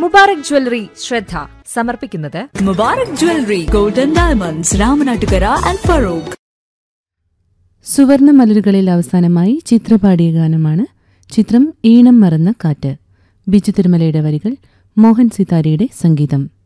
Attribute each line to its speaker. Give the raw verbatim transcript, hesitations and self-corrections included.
Speaker 1: Mubarak jewellery ശ്രദ്ധ സമർപ്പിക്കുന്നത്
Speaker 2: Mubarak jewellery golden diamonds Ramanattukara and Farooq.
Speaker 3: സുവർണ മലരുകളിൽ അവസാനമായി ചിത്രപാടിയ ഗാനമാണ്. ചിത്രം ഈണം മറന്ന കാറ്റ്. ബിജു തിരുമലയുടെ വരികൾ, മോഹൻ സിതാരിയുടെ സംഗീതം.